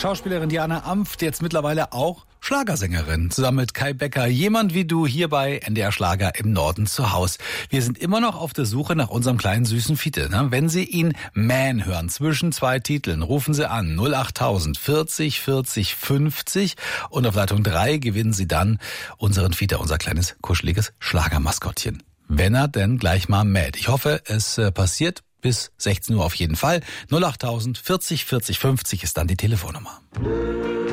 Schauspielerin Diana Amft, jetzt mittlerweile auch Schlagersängerin, zusammen mit Kai Becker. Jemand wie du hier bei NDR Schlager im Norden zu Haus. Wir sind immer noch auf der Suche nach unserem kleinen süßen Fiete. Ne? Wenn Sie ihn Man hören, zwischen zwei Titeln, rufen Sie an 08000 40 40 50 und auf Leitung 3 gewinnen Sie dann unseren Fiete, unser kleines kuscheliges Schlagermaskottchen. Wenn er denn gleich mal mäht. Ich hoffe, es passiert bis 16 Uhr auf jeden Fall. 08000 40 40 50 ist dann die Telefonnummer.